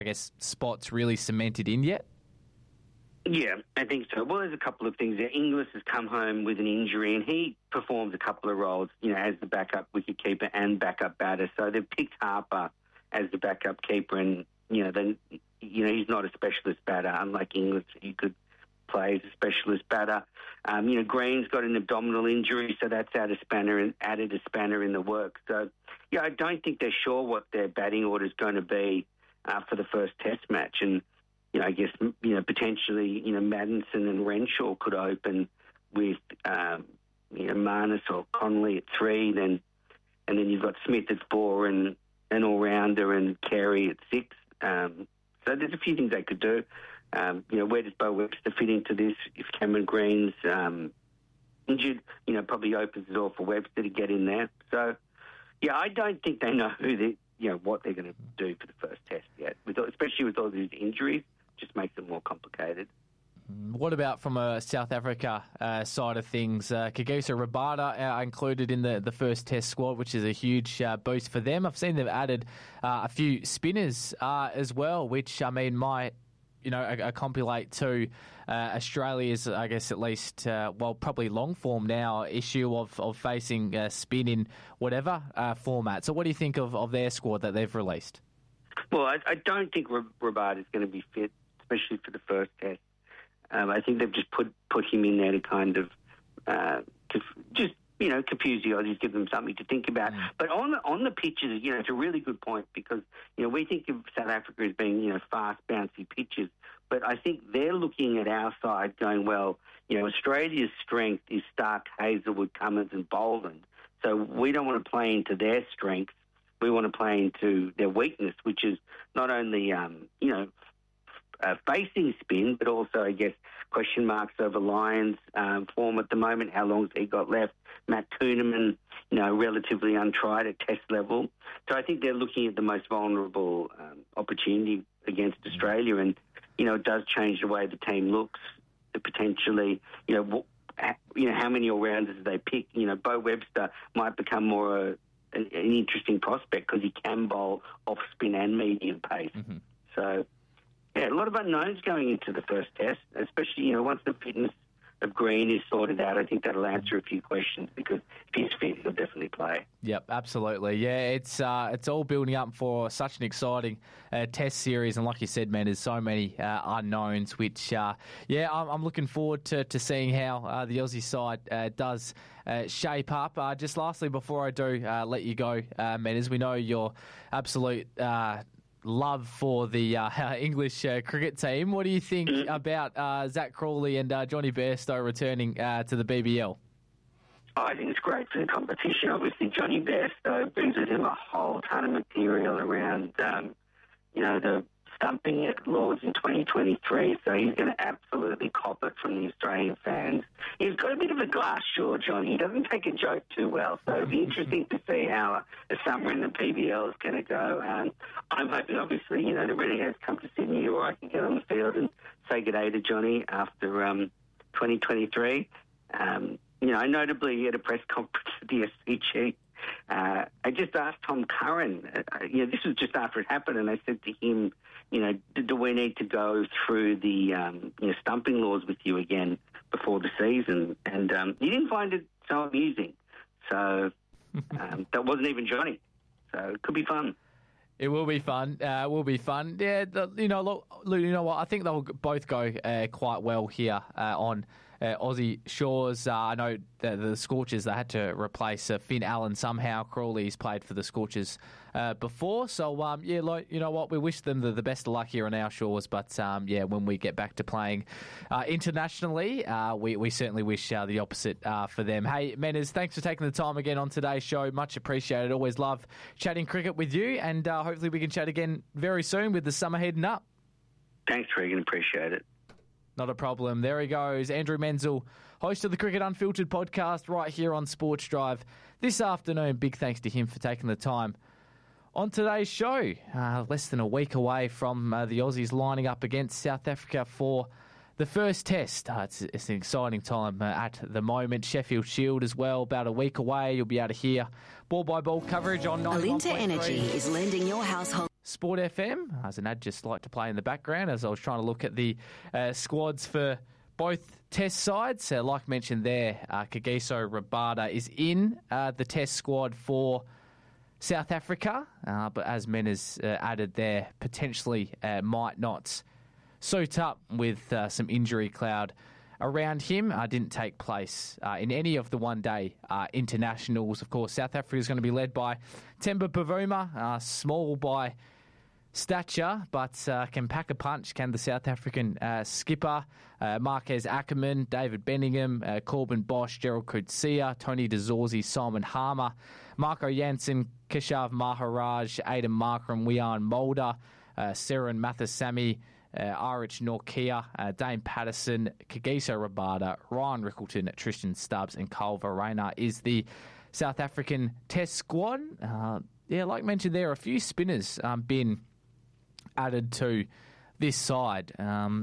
I guess, spots really cemented in yet? Yeah, I think so. Well, there's a couple of things there. Inglis has come home with an injury, and he performs a couple of roles, as the backup wicketkeeper and backup batter. So they've picked Harper as the backup keeper, and he's not a specialist batter, unlike Inglis, who could play as a specialist batter. Green's got an abdominal injury, so that's added a spanner in the works. So, I don't think they're sure what their batting order is going to be for the first Test match, and I guess, potentially, Maddinson and Renshaw could open with, Marnus or Connolly at 3, and then you've got Smith at 4 and an all-rounder and Carey at 6. So there's a few things they could do. Where does Bo Webster fit into this? If Cameron Green's injured, probably opens the door for Webster to get in there. So, I don't think they know what they're going to do for the first Test yet, especially with all these injuries. Just makes it more complicated. What about from a South Africa side of things? Kagiso Rabada included in the first Test squad, which is a huge boost for them. I've seen they've added a few spinners as well, which, might compilate to Australia's, I guess, at least, probably long form now, issue of facing spin in whatever format. So what do you think of their squad that they've released? Well, I don't think Rabada is going to be fit, especially for the first Test. I think they've just put him in there to kind of confuse the Aussies, give them something to think about. But on the pitches, it's a really good point because, we think of South Africa as being, fast, bouncy pitches. But I think they're looking at our side going, well, Australia's strength is Stark, Hazelwood, Cummins and Boland. So we don't want to play into their strengths. We want to play into their weakness, which is not only, facing spin, but also, I guess, question marks over Lyons' form at the moment. How long's he got left? Matt Kuhneman, relatively untried at Test level. So I think they're looking at the most vulnerable opportunity against Australia, and it does change the way the team looks. Potentially, how many all-rounders do they pick? Bo Webster might become more an interesting prospect because he can bowl off spin and medium pace. Mm-hmm. So, a lot of unknowns going into the first Test, especially, once the fitness of Green is sorted out. I think that'll answer a few questions because if he's fit, he'll definitely play. Yep, absolutely. Yeah, it's all building up for such an exciting Test series, and like you said, man, there's so many unknowns. Which, I'm looking forward to seeing how the Aussie side does shape up. Just lastly, before I do let you go, man, as we know your absolute love for the English cricket team. What do you think about Zach Crawley and Johnny Bairstow returning to the BBL? I think it's great for the competition. Obviously, Johnny Bairstow brings with him a whole ton of material around, the stumping at Lords in 2023, so he's going to absolutely cop it from the Australian fans. He's got a bit of a glass jaw, Johnny. He doesn't take a joke too well, so it'll be interesting to see how the summer in the PBL is going to go. I'm hoping, obviously, the Renegades come to Sydney or I can get on the field and say good day to Johnny after 2023. Notably at a press conference at the SCG, I just asked Tom Curran, this was just after it happened, and I said to him, do we need to go through the stumping laws with you again before the season? And he didn't find it so amusing. So that wasn't even Johnny. So it could be fun. It will be fun. Yeah, you know what? I think they'll both go quite well here on Aussie shores. I know that the Scorchers, they had to replace Finn Allen somehow. Crawley's played for the Scorchers before. So, you know what? We wish them the best of luck here on our shores. But, when we get back to playing internationally, we certainly wish the opposite for them. Hey, Menners, thanks for taking the time again on today's show. Much appreciated. Always love chatting cricket with you. And hopefully we can chat again very soon with the summer heading up. Thanks, Regan. Appreciate it. Not a problem. There he goes. Andrew Menzel, host of the Cricket Unfiltered podcast right here on Sports Drive this afternoon. Big thanks to him for taking the time on today's show. Less than a week away from the Aussies lining up against South Africa for the first Test. It's an exciting time at the moment. Sheffield Shield as well, about a week away. You'll be able to hear ball-by-ball coverage on 91.3. Alinta Energy is lending your household Sport FM. As an ad just like to play in the background as I was trying to look at the squads for both test sides. Like mentioned there, Kagiso Rabada is in the test squad for South Africa, but as Men has added there, potentially might not suit up with some injury cloud around him. Didn't take place in any of the one-day internationals. Of course, South Africa is going to be led by Temba Bavuma, small by stature, but can pack a punch, can the South African skipper. Marquez Ackerman, David Benningham, Corbin Bosch, Gerald Coetzee, Tony De Zorzi, Simon Harmer, Marco Jansen, Keshav Maharaj, Aidan Markram, Wian Mulder, Seren Mathasamy, Arich Norkia, Dane Patterson, Kagiso Rabada, Ryan Rickleton, Tristan Stubbs, and Carl Verreynne is the South African test squad. Like mentioned there, a few spinners been added to this side.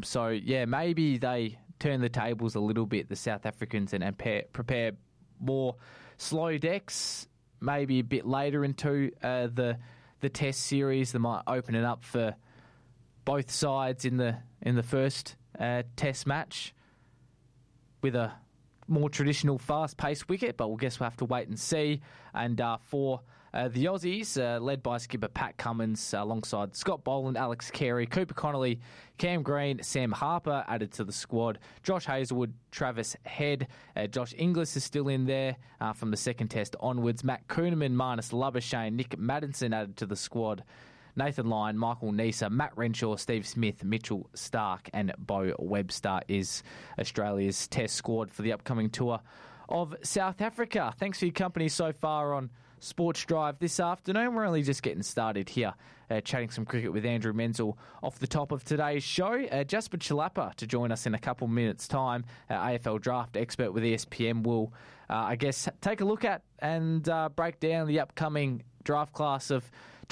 Maybe they turn the tables a little bit, the South Africans, and prepare more slow decks, maybe a bit later into the test series. They might open it up for both sides in the first test match with a more traditional fast-paced wicket, but we'll have to wait and see. And for the Aussies, led by skipper Pat Cummins, alongside Scott Boland, Alex Carey, Cooper Connolly, Cam Green, Sam Harper added to the squad. Josh Hazlewood, Travis Head, Josh Inglis is still in there from the second test onwards. Matt Kuhneman, Marnus Labuschagne, Nick Maddinson added to the squad. Nathan Lyon, Michael Neser, Matt Renshaw, Steve Smith, Mitchell Stark, and Bo Webster is Australia's test squad for the upcoming tour of South Africa. Thanks for your company so far on Sports Drive this afternoon. We're only just getting started here, chatting some cricket with Andrew Menzel off the top of today's show. Jasper Chilapa to join us in a couple minutes' time. AFL draft expert with ESPN will, take a look at and break down the upcoming draft class of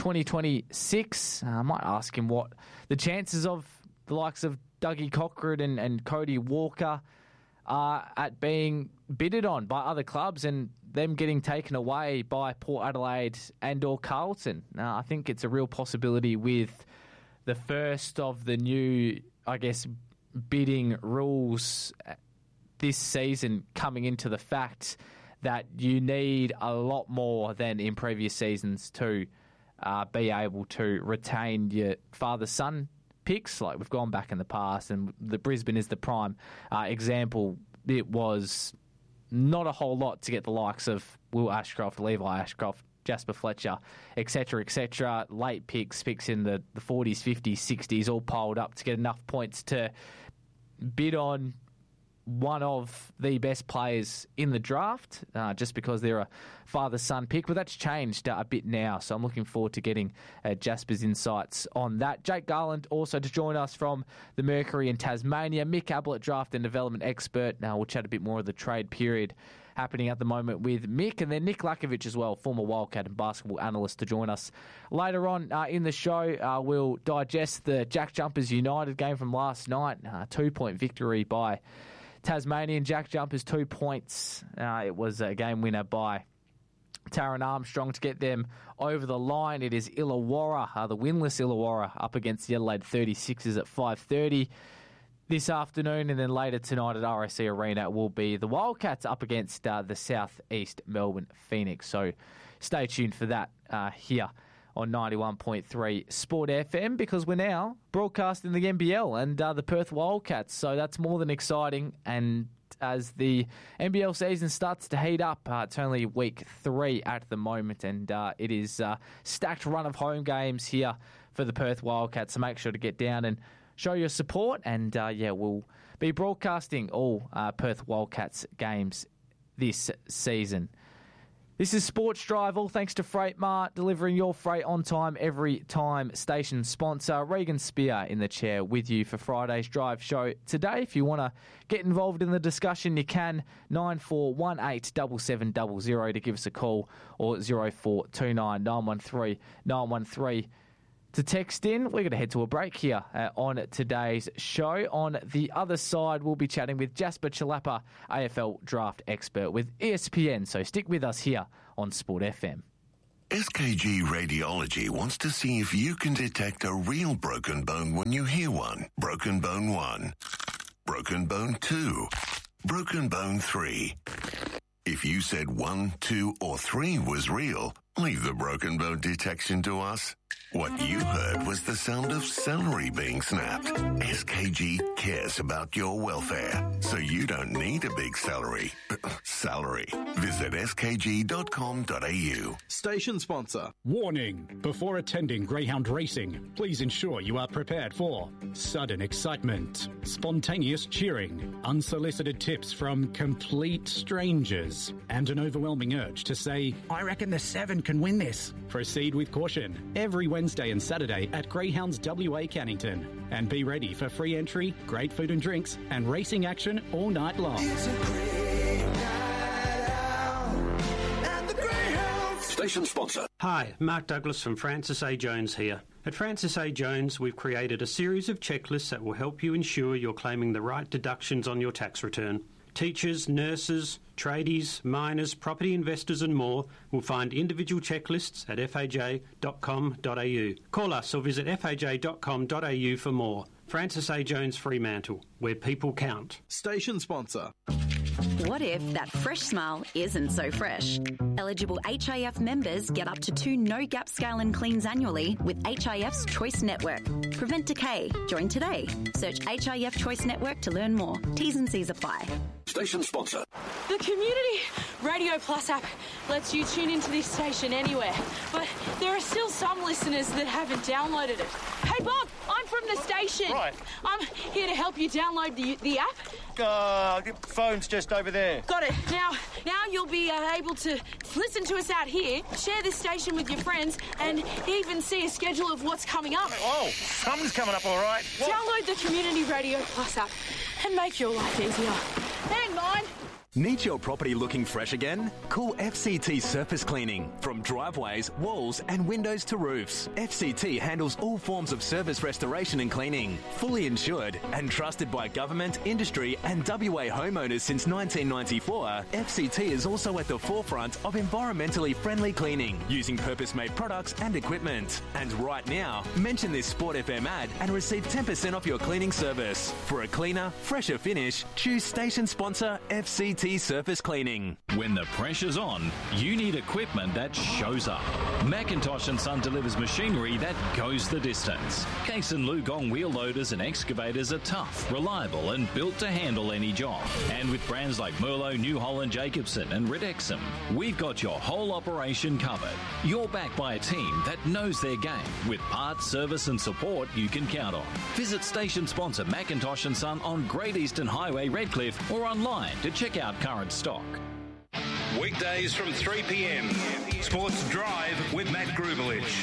2026. I might ask him what the chances of the likes of Dougie Cochran and Cody Walker are at being bidded on by other clubs and them getting taken away by Port Adelaide and or Carlton. I think it's a real possibility with the first of the new, bidding rules this season coming into the fact that you need a lot more than in previous seasons to be able to retain your father-son picks. Like we've gone back in the past, and the Brisbane is the prime example. It was not a whole lot to get the likes of Will Ashcroft, Levi Ashcroft, Jasper Fletcher, etc. Late picks in the 40s, 50s, 60s, all piled up to get enough points to bid on one of the best players in the draft, just because they're a father-son pick. But that's changed a bit now, so I'm looking forward to getting Jasper's insights on that. Jake Garland also to join us from the Mercury in Tasmania. Mick Ablett, draft and development expert. Now we'll chat a bit more of the trade period happening at the moment with Mick, and then Nick Lakovic as well, former Wildcat and basketball analyst, to join us later on in the show. We'll digest the Jack Jumpers United game from last night, 2-point victory by Tasmanian Jack Jumpers, 2 points. It was a game winner by Taran Armstrong to get them over the line. It is Illawarra, the winless Illawarra, up against the Adelaide 36ers at 5:30 this afternoon. And then later tonight at RSC Arena will be the Wildcats up against the South East Melbourne Phoenix. So stay tuned for that here on 91.3 Sport FM, because we're now broadcasting the NBL and the Perth Wildcats. So that's more than exciting. And as the NBL season starts to heat up, it's only week 3 at the moment, and it is a stacked run of home games here for the Perth Wildcats. So make sure to get down and show your support. And we'll be broadcasting all Perth Wildcats games this season. This is Sports Drive, all thanks to Freight Mart, delivering your freight on time every time. Station sponsor Regan Spear in the chair with you for Friday's Drive show today. If you want to get involved in the discussion, you can 94187700 to give us a call, or 0429 913 913 to text in. We're going to head to a break here on today's show. On the other side, we'll be chatting with Jasper Chilapa, AFL draft expert with ESPN. So stick with us here on Sport FM. SKG Radiology wants to see if you can detect a real broken bone when you hear one. Broken bone 1. Broken bone 2. Broken bone 3. If you said 1, 2, or 3 was real, leave the broken bone detection to us. What you heard was the sound of celery being snapped. SKG cares about your welfare, so you don't need a big salary. Visit skg.com.au. Station sponsor. Warning. Before attending greyhound racing, please ensure you are prepared for sudden excitement, spontaneous cheering, unsolicited tips from complete strangers, and an overwhelming urge to say, I reckon the 7 can win this. Proceed with caution every Wednesday and Saturday at Greyhounds WA Cannington. And be ready for free entry, great food and drinks, and racing action all night long. It's a great night out at the Greyhounds. Station sponsor. Hi, Mark Douglas from Francis A. Jones here. At Francis A. Jones, we've created a series of checklists that will help you ensure you're claiming the right deductions on your tax return. Teachers, nurses, tradies, miners, property investors and more will find individual checklists at faj.com.au. Call us or visit faj.com.au for more. Francis A. Jones Fremantle, where people count. Station sponsor. What if that fresh smile isn't so fresh? Eligible HIF members get up to 2 no-gap scale and cleans annually with HIF's Choice Network. Prevent decay. Join today. Search HIF Choice Network to learn more. T's and C's apply. Station sponsor. The Community Radio Plus app lets you tune into this station anywhere, but there are still some listeners that haven't downloaded it. Hey Bob, I'm from the station. Right. I'm here to help you download the app. Phone's just over there. Got it. Now you'll be able to listen to us out here, share this station with your friends, and even see a schedule of what's coming up. Oh, something's coming up all right. What? Download the Community Radio Plus app and make your life easier. And mine. Need your property looking fresh again? Call FCT Surface Cleaning. From driveways, walls and windows to roofs, FCT handles all forms of surface restoration and cleaning. Fully insured and trusted by government, industry and WA homeowners since 1994, FCT is also at the forefront of environmentally friendly cleaning, using purpose-made products and equipment. And right now, mention this Sport FM ad and receive 10% off your cleaning service. For a cleaner, fresher finish, choose station sponsor FCT Surface Cleaning. When the pressure's on, you need equipment that shows up. Macintosh & Son delivers machinery that goes the distance. Case and Lugong wheel loaders and excavators are tough, reliable and built to handle any job. And with brands like Merlo, New Holland, Jacobson and Ridexum, we've got your whole operation covered. You're backed by a team that knows their game, with parts, service and support you can count on. Visit station sponsor Macintosh & Son on Great Eastern Highway, Redcliffe, or online to check out current stock. Weekdays from 3 p.m. Sports Drive with Matt Grubelich.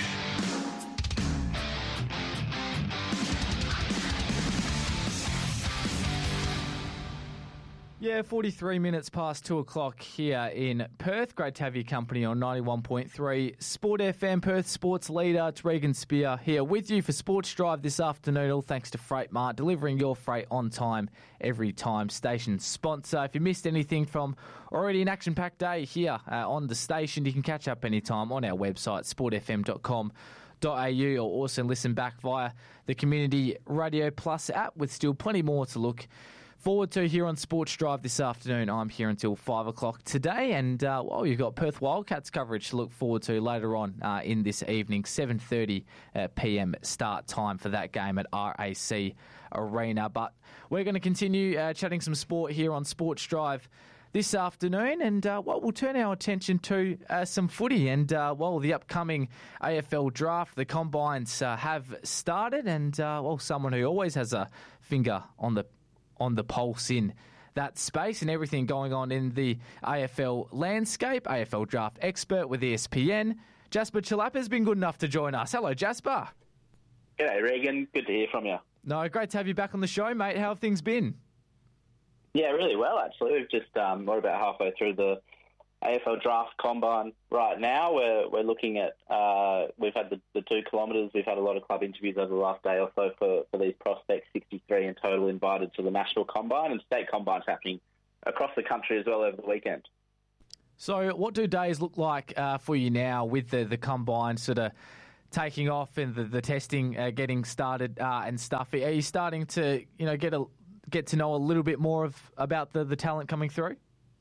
Yeah, 43 minutes past 2 o'clock here in Perth. Great to have your company on 91.3 Sport FM, Perth sports leader. It's Regan Spear here with you for Sports Drive this afternoon. All thanks to Freight Mart, delivering your freight on time, every time. Station sponsor. If you missed anything from already an action-packed day here on the station, you can catch up anytime on our website, sportfm.com.au, or also listen back via the Community Radio Plus app, with still plenty more to look forward to here on Sports Drive this afternoon. I'm here until 5 o'clock today, and you've got Perth Wildcats coverage to look forward to later on in this evening. 7:30 p.m. start time for that game at RAC Arena. But we're going to continue chatting some sport here on Sports Drive this afternoon, and we'll turn our attention to some footy, and the upcoming AFL draft. The combines have started, and someone who always has a finger on the pulse in that space and everything going on in the AFL landscape, AFL draft expert with ESPN, Jasper Chalap has been good enough to join us. Hello, Jasper. G'day, Regan. Good to hear from you. No, great to have you back on the show, mate. How have things been? Yeah, really well, actually. We've just we're about halfway through the AFL draft combine right now. We're looking at we've had the 2 kilometres. We've had a lot of club interviews over the last day or so for these prospects. 63 in total invited to the national combine, and state combines happening across the country as well over the weekend. So what do days look like for you now with the combine sort of taking off and the testing getting started and stuff? Are you starting to get to know a little bit more about the talent coming through?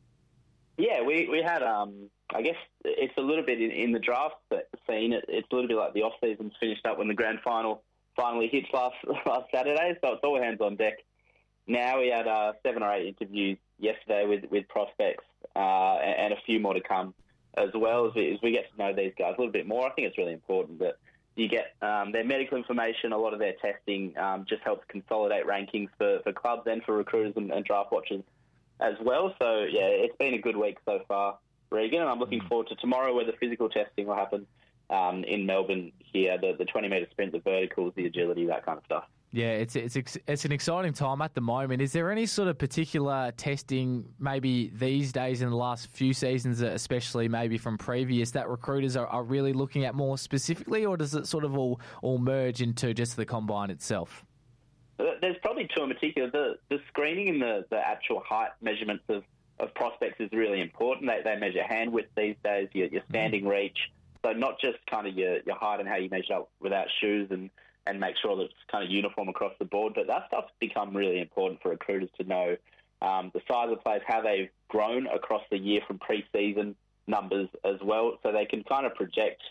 Yeah, we had, I guess it's a little bit in the draft scene. It's a little bit like the off-season finished up when the grand final finally hits last Saturday, so it's all hands on deck. Now we had 7 or 8 interviews yesterday with prospects and a few more to come as well as we get to know these guys a little bit more. I think it's really important that you get their medical information. A lot of their testing just helps consolidate rankings for clubs and for recruiters and draft watchers as well. So, yeah, it's been a good week so far, Regan, and I'm looking forward to tomorrow where the physical testing will happen in Melbourne here, the 20-metre sprint, the verticals, the agility, that kind of stuff. Yeah, it's an exciting time at the moment. Is there any sort of particular testing maybe these days in the last few seasons, especially maybe from previous, that recruiters are really looking at more specifically, or does it sort of all merge into just the combine itself? There's probably two in particular. The screening and the actual height measurements of prospects is really important. They measure hand width these days, your standing reach. So not just kind of your height and how you measure up without shoes and make sure that it's kind of uniform across the board. But that stuff's become really important for recruiters to know the size of players, how they've grown across the year from pre-season numbers as well. So they can kind of project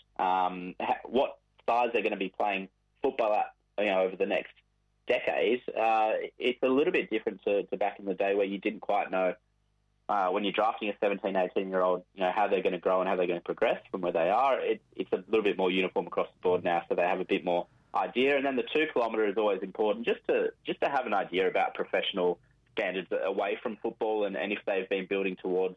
what size they're going to be playing football at over the next decade. It's a little bit different to back in the day where you didn't quite know when you're drafting a 17, 18-year-old, how they're going to grow and how they're going to progress from where they are. It's a little bit more uniform across the board now, so they have a bit more idea. And then the 2 kilometre is always important, just to have an idea about professional standards away from football and if they've been building towards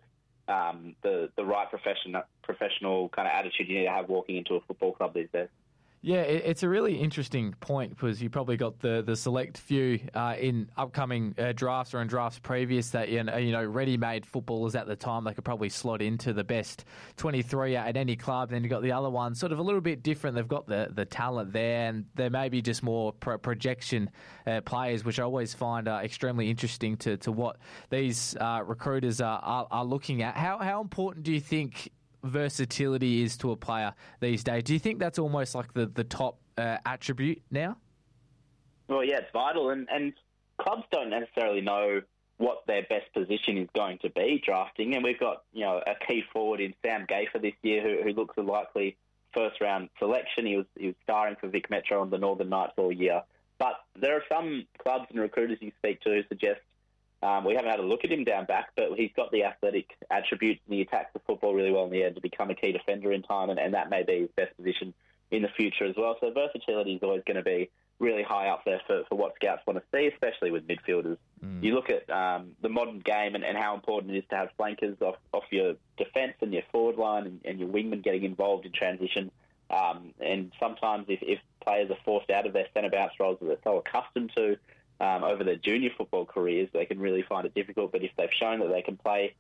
the right professional kind of attitude you need to have walking into a football club these days. Yeah, it's a really interesting point because you probably got the select few in upcoming drafts or in drafts previous that, ready-made footballers at the time, they could probably slot into the best 23 at any club. Then you've got the other ones sort of a little bit different. They've got the talent there and they're maybe just more projection players, which I always find extremely interesting to what these recruiters are looking at. How important do you think versatility is to a player these days? Do you think that's almost like the top attribute now? Well, yeah, it's vital, and clubs don't necessarily know what their best position is going to be drafting, and we've got a key forward in Sam Gayfer this year who looks a likely first-round selection. He was starring for Vic Metro on the Northern Knights all year, but there are some clubs and recruiters you speak to who suggest we haven't had a look at him down back, but he's got the athletic attributes and he attacks the football really well in the air to become a key defender in time, and that may be his best position in the future as well. So versatility is always going to be really high up there for what scouts want to see, especially with midfielders. You look at the modern game and how important it is to have flankers off your defence and your forward line and your wingmen getting involved in transition. And sometimes if players are forced out of their centre-bounce roles that they're so accustomed to, over their junior football careers, they can really find it difficult. But if they've shown that they can play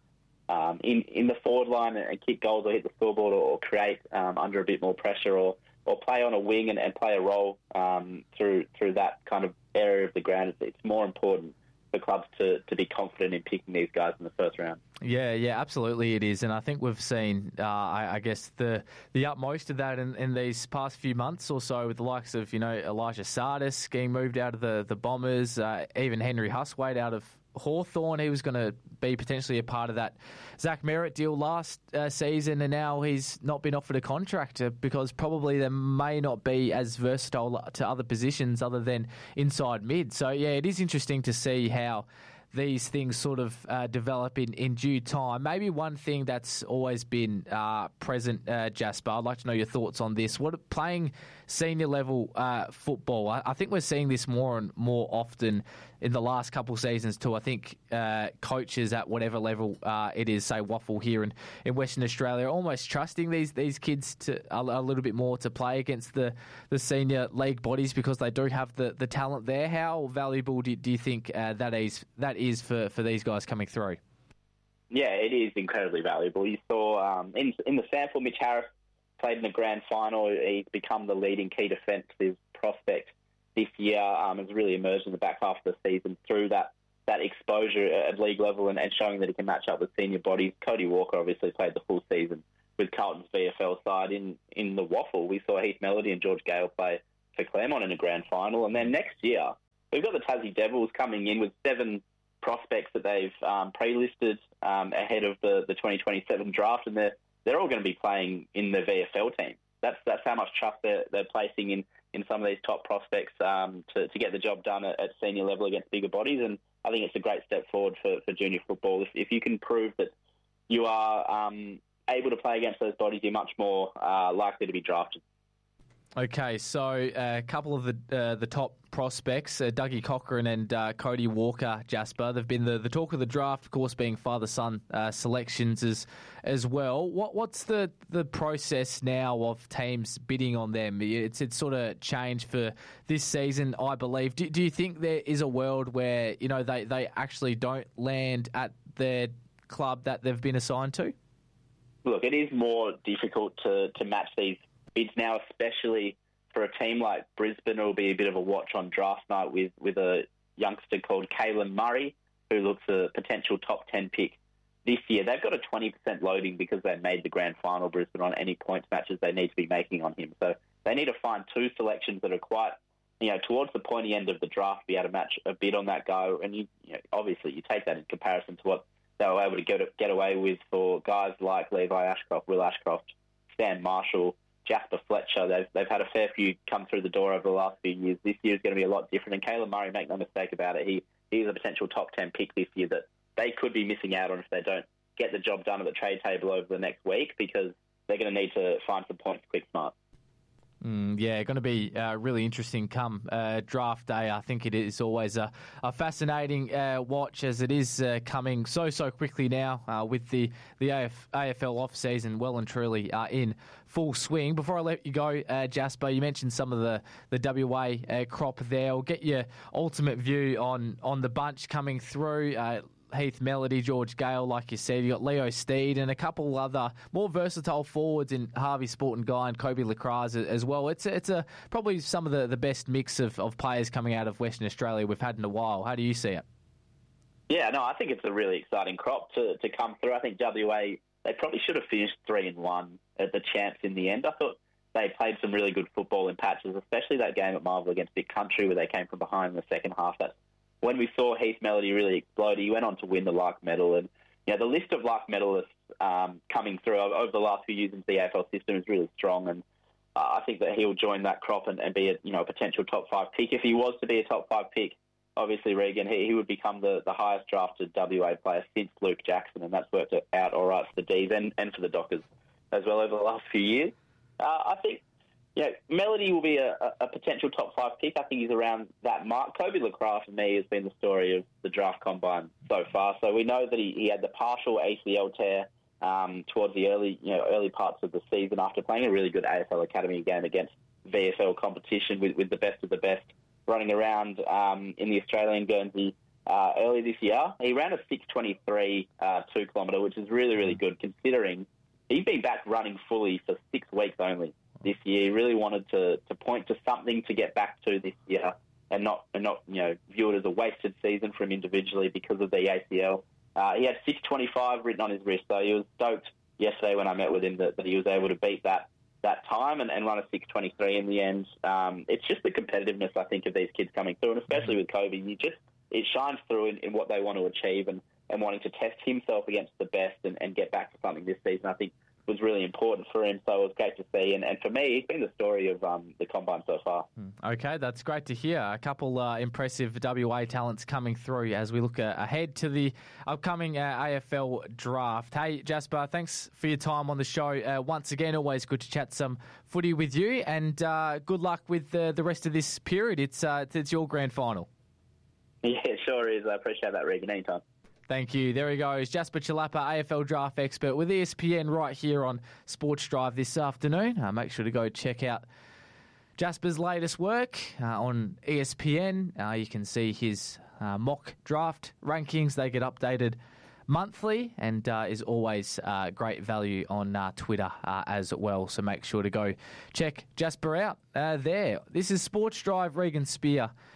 in the forward line and kick goals or hit the scoreboard or create under a bit more pressure or play on a wing and play a role through that kind of area of the ground, it's more important for clubs to be confident in picking these guys in the first round. Yeah, absolutely it is. And I think we've seen, I guess, the utmost of that in these past few months or so with the likes of, Elijah Sardis getting moved out of the Bombers, even Henry Huswaite out of Hawthorn. He was going to be potentially a part of that Zach Merritt deal last season, and now he's not been offered a contract because probably they may not be as versatile to other positions other than inside mid. So, yeah, it is interesting to see how these things sort of develop in due time. Maybe one thing that's always been present, Jasper, I'd like to know your thoughts on this. What playing senior level football, I think we're seeing this more and more often in the last couple of seasons too. I think coaches at whatever level it is, say Waffle here in Western Australia, are almost trusting these kids to a little bit more to play against the senior league bodies because they do have the talent there. How valuable do you think that is for these guys coming through? Yeah, it is incredibly valuable. You saw in the sample, Mitch Harris played in the grand final. He's become the leading key defensive prospect this year. Has really emerged in the back half of the season through that that exposure at league level and showing that he can match up with senior bodies. Cody Walker obviously played the full season with Carlton's VFL side. In the Waffle, we saw Heath Melody and George Gale play for Claremont in a grand final. And then next year, we've got the Tassie Devils coming in with 7 prospects that they've pre-listed ahead of the 2027 draft, and they're all going to be playing in the VFL team. That's how much trust they're placing in some of these top prospects to get the job done at senior level against bigger bodies. And I think it's a great step forward for junior football. If you can prove that you are able to play against those bodies, you're much more likely to be drafted. Okay, so a couple of the top prospects, Dougie Cochran and Cody Walker, Jasper, they've been the talk of the draft, of course, being father-son selections as well. What's the process now of teams bidding on them? It's sort of changed for this season, I believe. Do you think there is a world where they actually don't land at their club that they've been assigned to? Look, it is more difficult to match these bids now, especially for a team like Brisbane. It will be a bit of a watch on draft night with a youngster called Caelan Murray, who looks a potential top 10 pick this year. They've got a 20% loading because they made the grand final, Brisbane, on any points matches they need to be making on him. So they need to find 2 selections that are quite, towards the pointy end of the draft, be able to match a bid on that guy. And obviously you take that in comparison to what they were able to get away with for guys like Levi Ashcroft, Will Ashcroft, Stan Marshall, Jasper Fletcher. They've had a fair few come through the door over the last few years. This year is going to be a lot different. And Caelan Murray, make no mistake about it, he is a potential top 10 pick this year that they could be missing out on if they don't get the job done at the trade table over the next week, because they're going to need to find some points quick smart. Yeah, going to be really interesting come draft day. I think it is always a fascinating watch, as it is coming so quickly now with the AFL off-season well and truly in full swing. Before I let you go, Jasper, you mentioned some of the WA crop there. I'll get your ultimate view on the bunch coming through. Heath Melody, George Gale, like you said. You got Leo Steed and a couple other more versatile forwards in Harvey Sporting Guy and Kobe Lacraz as well. It's probably some of the best mix of players coming out of Western Australia we've had in a while. How do you see it? Yeah, no, I think it's a really exciting crop to come through. I think WA, they probably should have finished 3-1 at the champs in the end. I thought they played some really good football in patches, especially that game at Marvel against Big Country where they came from behind in the second half. That's when we saw Heath Melody really explode. He went on to win the Lark Medal. And the list of Lark medalists coming through over the last few years into the AFL system is really strong. And I think that he'll join that crop and be a potential top 5 pick. If he was to be a top 5 pick, obviously, Regan, he would become the highest drafted WA player since Luke Jackson, and that's worked out all right for the D's and for the Dockers as well over the last few years. I think Melody will be a potential top 5 pick. I think he's around that mark. Kobe Lacraz, for me, has been the story of the draft combine so far. So we know that he had the partial ACL tear towards the early parts of the season after playing a really good AFL Academy game against VFL competition with the best of the best running around in the Australian Guernsey early this year. He ran a 6:23 2 kilometre, which is really, really good considering he's been back running fully for 6 weeks only this year. He really wanted to point to something to get back to this year and not view it as a wasted season for him individually because of the ACL. He had 6:25 written on his wrist, so he was stoked yesterday when I met with him that he was able to beat that time and run a 6:23 in the end. It's just the competitiveness, I think, of these kids coming through, and especially with Kobe, it shines through in what they want to achieve and wanting to test himself against the best and get back to something this season, I think, was really important for him. So it was great to see. And for me, he's been the story of the combine so far. Okay, that's great to hear. A couple impressive WA talents coming through as we look ahead to the upcoming AFL draft. Hey, Jasper, thanks for your time on the show. Once again, always good to chat some footy with you, and good luck with the rest of this period. It's your grand final. Yeah, it sure is. I appreciate that, Regan. Anytime. Thank you. There he goes, Jasper Chilapa, AFL draft expert with ESPN right here on Sports Drive this afternoon. Make sure to go check out Jasper's latest work on ESPN. You can see his mock draft rankings. They get updated monthly and is always great value on Twitter as well. So make sure to go check Jasper out there. This is Sports Drive. Regan Spear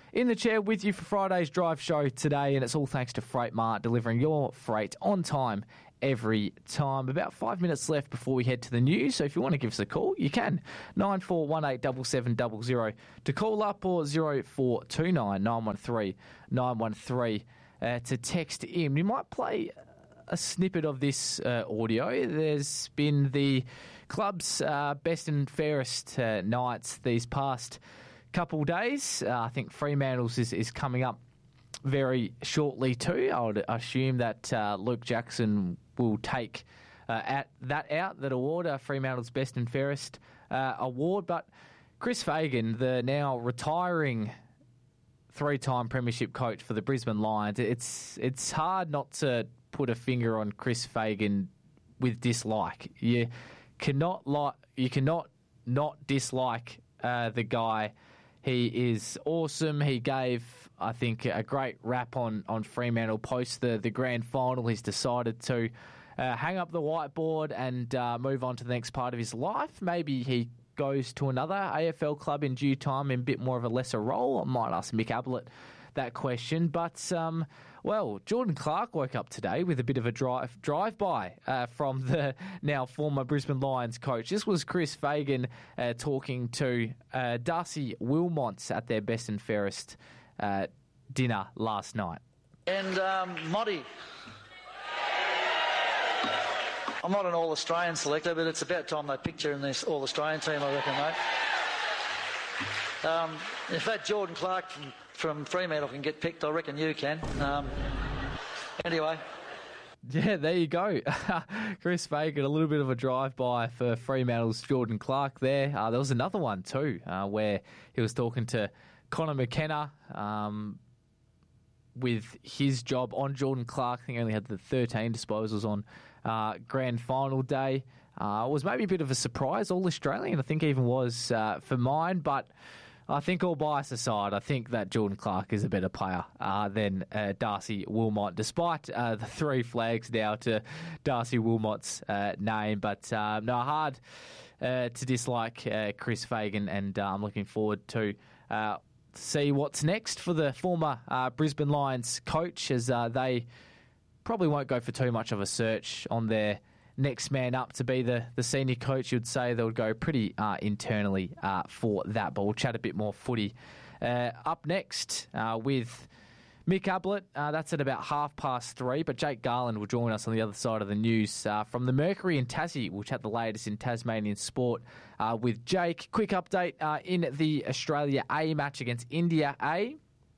in the chair with you for Friday's drive show today, and it's all thanks to Freight Mart, delivering your freight on time every time. About 5 minutes left before we head to the news, so if you want to give us a call, you can. 94187700 to call up, or 0429 913 913 to text in. We might play a snippet of this audio. There's been the club's best and fairest nights these past couple days. I think Fremantle's is coming up very shortly too. I would assume that Luke Jackson will take that award, Fremantle's best and fairest award. But Chris Fagan, the now retiring three-time premiership coach for the Brisbane Lions, it's hard not to put a finger on Chris Fagan with dislike. You cannot not dislike the guy. He is awesome. He gave, I think, a great rap on Fremantle post the grand final. He's decided to hang up the whiteboard and move on to the next part of his life. Maybe he goes to another AFL club in due time in a bit more of a lesser role. I might ask Mick Ablett that question. But, Jordan Clark woke up today with a bit of a drive-by from the now former Brisbane Lions coach. This was Chris Fagan talking to Darcy Wilmot at their best and fairest dinner last night. And Motty, I'm not an All-Australian selector, but it's about time they picked you in this All-Australian team, I reckon, mate. If that Jordan Clark from Fremantle can get picked, I reckon you can. Anyway. Yeah, there you go. Chris Fagan, a little bit of a drive-by for Fremantle's Jordan Clark there. There was another one too, where he was talking to Connor McKenna with his job on Jordan Clark. I think he only had the 13 disposals on grand final day. It was maybe a bit of a surprise, All-Australian, I think even was for mine, but I think all bias aside, I think that Jordan Clark is a better player than Darcy Wilmot, despite the three flags now to Darcy Wilmot's name. But hard to dislike Chris Fagan, and I'm looking forward to see what's next for the former Brisbane Lions coach, as they probably won't go for too much of a search on their next man up to be the senior coach. You'd say they would go pretty internally for that, but we'll chat a bit more footy up next with Mick Ablett. That's at about 3:30, but Jake Garland will join us on the other side of the news from the Mercury in Tassie. We'll chat the latest in Tasmanian sport with Jake. Quick update in the Australia A match against India A.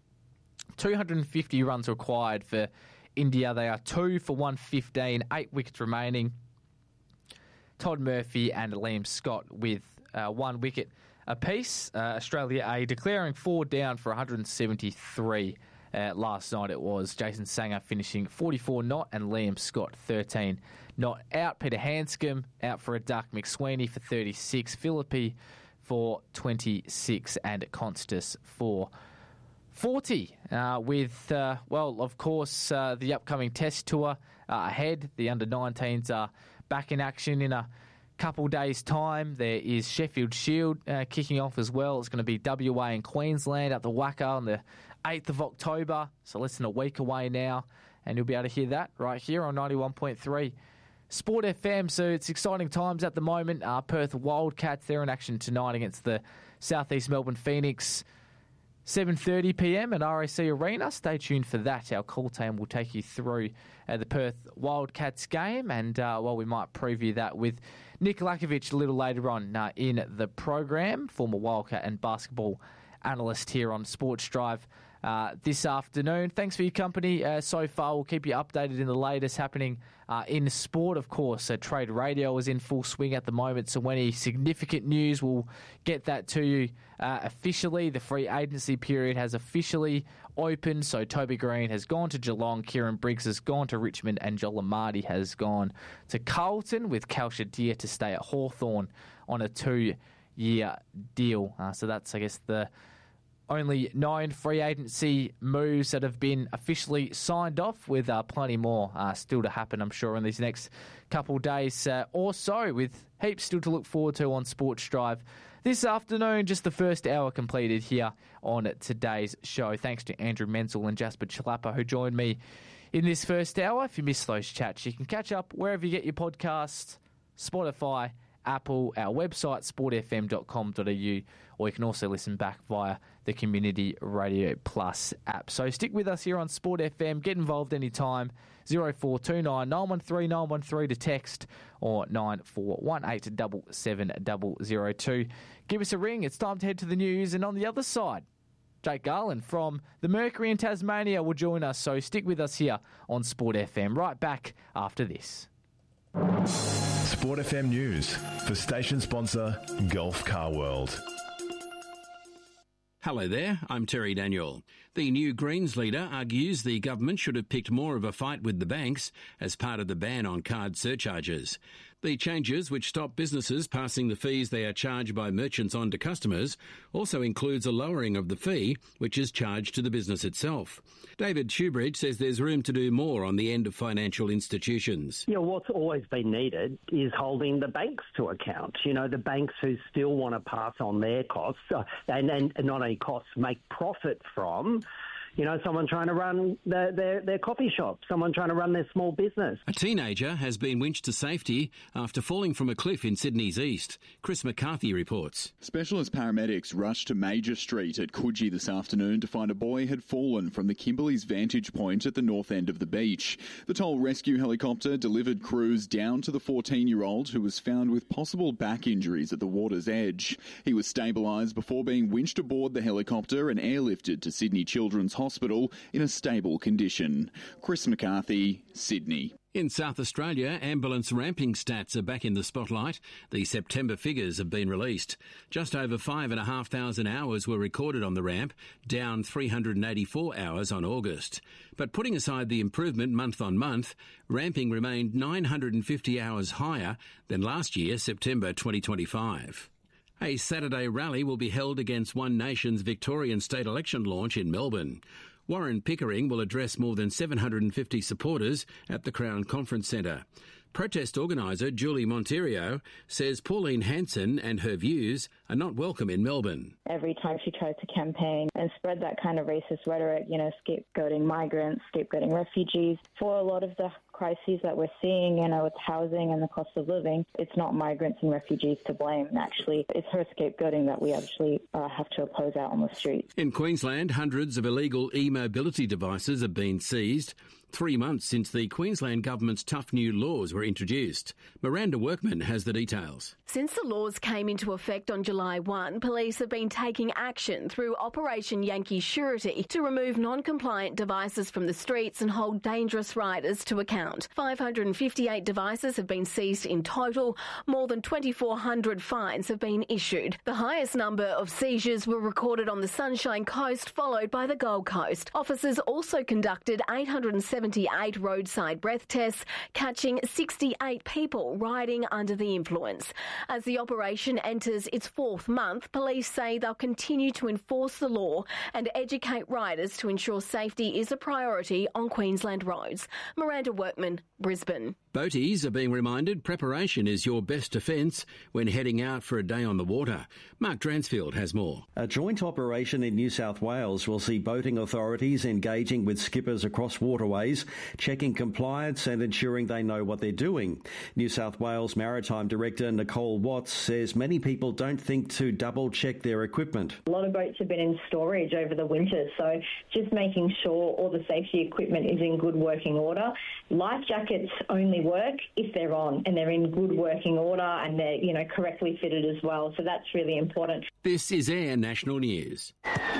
250 runs required for India. They are 2 for 115, 8 wickets remaining. Todd Murphy and Liam Scott with 1 wicket apiece. Australia A declaring 4 down for 173 last night. It was Jason Sanger finishing 44 not and Liam Scott 13 not out. Peter Hanscom out for a duck. McSweeney for 36. Philippi for 26 and Constas for 40 with, of course, the upcoming test tour ahead. The under-19s are back in action in a couple days' time. There is Sheffield Shield kicking off as well. It's going to be WA and Queensland at the WACA on the 8th of October, so less than a week away now, and you'll be able to hear that right here on 91.3 Sport FM. So it's exciting times at the moment. Perth Wildcats, they're in action tonight against the Southeast Melbourne Phoenix. 7:30pm at RAC Arena. Stay tuned for that. Our call team will take you through the Perth Wildcats game, and we might preview that with Nick Lakovic a little later on in the program, former Wildcat and basketball analyst here on Sports Drive this afternoon. Thanks for your company so far. We'll keep you updated in the latest happening in sport. Of course, Trade Radio is in full swing at the moment, so any significant news, we'll get that to you officially. The free agency period has officially opened, so Toby Green has gone to Geelong, Kieran Briggs has gone to Richmond, and Joel Amartey has gone to Carlton, with Cal Shadir to stay at Hawthorn on a 2-year deal. So that's, I guess, the only 9 free agency moves that have been officially signed off, with plenty more still to happen, I'm sure, in these next couple of days or so, with heaps still to look forward to on Sports Drive this afternoon. Just the first hour completed here on today's show. Thanks to Andrew Menzel and Jasper Chalapa who joined me in this first hour. If you missed those chats, you can catch up wherever you get your podcasts, Spotify, Apple, our website, sportfm.com.au, or you can also listen back via the Community Radio Plus app. So stick with us here on Sport FM. Get involved anytime. 0429 913 913 to text or 9418 77002. Give us a ring. It's time to head to the news. And on the other side, Jake Garland from the Mercury in Tasmania will join us. So stick with us here on Sport FM. Right back after this. Sport FM News for station sponsor Gulf Car World. Hello there, I'm Terry Daniel. The new Greens leader argues the government should have picked more of a fight with the banks as part of the ban on card surcharges. The changes, which stop businesses passing the fees they are charged by merchants on to customers, also includes a lowering of the fee, which is charged to the business itself. David Shoebridge says there's room to do more on the end of financial institutions. Yeah, what's always been needed is holding the banks to account. You know, the banks who still want to pass on their costs and not only costs, make profit from. You know, someone trying to run their coffee shop, someone trying to run their small business. A teenager has been winched to safety after falling from a cliff in Sydney's east. Chris McCarthy reports. Specialist paramedics rushed to Major Street at Coogee this afternoon to find a boy had fallen from the Kimberley's vantage point at the north end of the beach. The Toll rescue helicopter delivered crews down to the 14-year-old who was found with possible back injuries at the water's edge. He was stabilised before being winched aboard the helicopter and airlifted to Sydney Children's Hospital in a stable condition. Chris McCarthy, Sydney. In South Australia, ambulance ramping stats are back in the spotlight. The September figures have been released. Just over 5,500 hours were recorded on the ramp, down 384 hours on August. But putting aside the improvement month on month, ramping remained 950 hours higher than last year, September 2025. A Saturday rally will be held against One Nation's Victorian state election launch in Melbourne. Warren Pickering will address more than 750 supporters at the Crown Conference Centre. Protest organiser Julie Monterio says Pauline Hanson and her views are not welcome in Melbourne. Every time she tries to campaign and spread that kind of racist rhetoric, you know, scapegoating migrants, scapegoating refugees, for a lot of the crises that we're seeing, you know, with housing and the cost of living, it's not migrants and refugees to blame. Actually, it's her scapegoating that we actually have to oppose out on the streets. In Queensland, hundreds of illegal e-mobility devices have been seized 3 months since the Queensland government's tough new laws were introduced. Miranda Workman has the details. Since the laws came into effect on July 1, police have been taking action through Operation Yankee Surety to remove non-compliant devices from the streets and hold dangerous riders to account. 558 devices have been seized in total. More than 2,400 fines have been issued. The highest number of seizures were recorded on the Sunshine Coast, followed by the Gold Coast. Officers also conducted 878 roadside breath tests, catching 68 people riding under the influence. As the operation enters its fourth month, police say they'll continue to enforce the law and educate riders to ensure safety is a priority on Queensland roads. Miranda Workman, Brisbane. Boaties are being reminded preparation is your best defence when heading out for a day on the water. Mark Dransfield has more. A joint operation in New South Wales will see boating authorities engaging with skippers across waterways, checking compliance and ensuring they know what they're doing. New South Wales Maritime Director Nicole Watts says many people don't think to double-check their equipment. A lot of boats have been in storage over the winter, so just making sure all the safety equipment is in good working order. Life jackets only work if they're on and they're in good working order and they're, you know, correctly fitted as well. So that's really important. This is Air National News.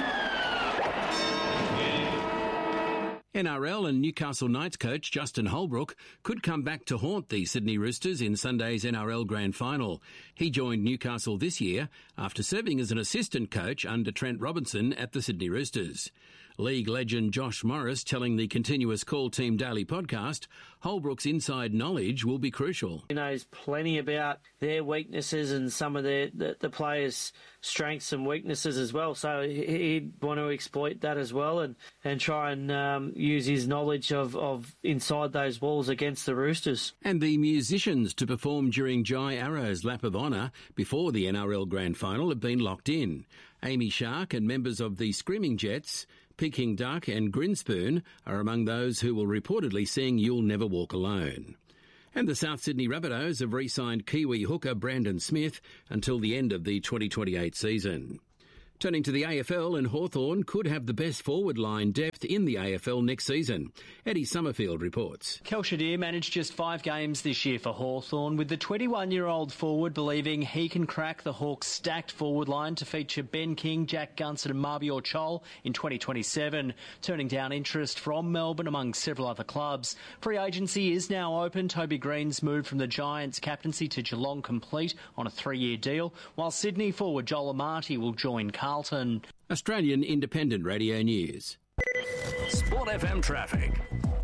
NRL and Newcastle Knights coach Justin Holbrook could come back to haunt the Sydney Roosters in Sunday's NRL Grand Final. He joined Newcastle this year after serving as an assistant coach under Trent Robinson at the Sydney Roosters. League legend Josh Morris telling the Continuous Call Team Daily podcast Holbrook's inside knowledge will be crucial. He knows plenty about their weaknesses and some of the players' strengths and weaknesses as well. So he'd want to exploit that as well and try and use his knowledge of inside those walls against the Roosters. And the musicians to perform during Jai Arrow's Lap of Honour before the NRL Grand Final have been locked in. Amy Shark and members of the Screaming Jets, Peking Duck and Grinspoon are among those who will reportedly sing You'll Never Walk Alone. And the South Sydney Rabbitohs have re-signed Kiwi hooker Brandon Smith until the end of the 2028 season. Turning to the AFL, and Hawthorn could have the best forward line depth in the AFL next season. Eddie Summerfield reports. Kel Shadir managed just 5 games this year for Hawthorn, with the 21-year-old forward believing he can crack the Hawks' stacked forward line to feature Ben King, Jack Gunson and Mabior Chol in 2027, turning down interest from Melbourne among several other clubs. Free agency is now open. Toby Green's moved from the Giants captaincy to Geelong complete on a 3-year deal, while Sydney forward Joel Amati will join Carlton. Australian Independent Radio News. Sport FM traffic.